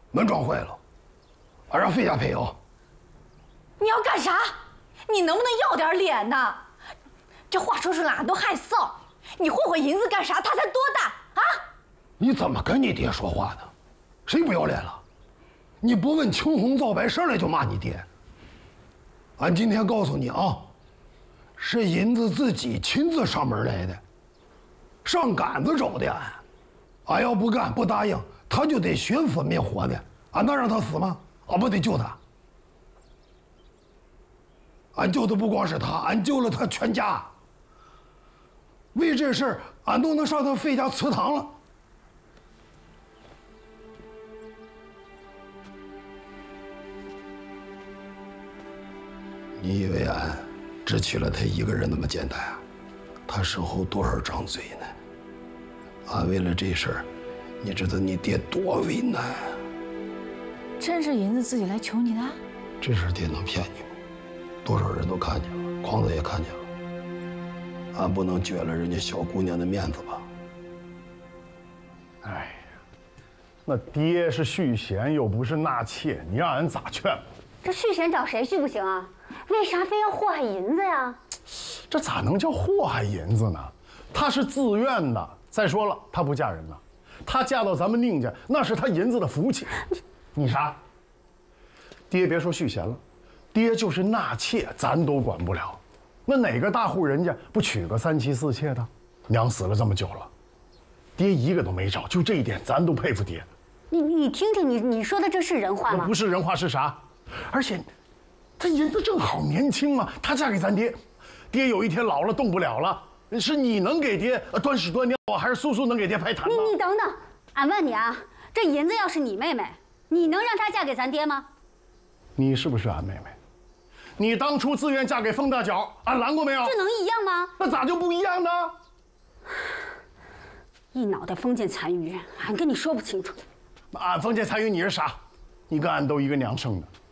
门撞坏了，俺让费家赔啊。 你要干啥？你能不能要点脸呢？这话说出来俺都害臊。你霍霍银子干啥？他才多大啊？ 你怎么跟你爹说话呢？谁不要脸了？你不问青红皂白，上来就骂你爹。俺今天告诉你啊，是银子自己亲自上门来的，上杆子找的俺。俺要不干不答应，他就得寻死灭活的。俺能让他死吗？俺不得救他。俺救的不光是他，俺救了他全家。为这事儿，俺都能上他费家祠堂了。你以为俺只娶了他一个人那么简单啊？他身后多少张嘴呢？俺为了这事儿，你知道你爹多为难啊？ 真是银子自己来求你的？ 这事儿爹能骗你吗？多少人都看见了，匡子也看见了。俺不能撅了人家小姑娘的面子吧？ 哎呀，那爹是续弦，又不是纳妾，你让俺咋劝？ 这续弦找谁续不行啊？为啥非要祸害银子呀？ 这咋能叫祸害银子呢？她是自愿的。再说了，她不嫁人呢，她嫁到咱们宁家，那是她银子的福气。你啥？爹别说续弦了，爹就是纳妾，咱都管不了。那哪个大户人家不娶个3妻4妾的？娘死了这么久了，爹一个都没找，就这一点咱都佩服爹。 你听听，你说的这是人话吗？ 不是人话是啥？而且，这银子正好年轻嘛，她嫁给咱爹，爹有一天老了动不了了，是你能给爹端屎端尿啊，还是苏苏能给爹排痰呢？ 你等等，俺问你啊，这银子要是你妹妹，你能让她嫁给咱爹吗？ 你是不是俺妹妹？你当初自愿嫁给冯大脚，俺拦过没有？ 这能一样吗？ 那咋就不一样呢？ 一脑袋封建残余，俺跟你说不清楚。 俺封建残余，你是啥？你跟俺都一个娘生的。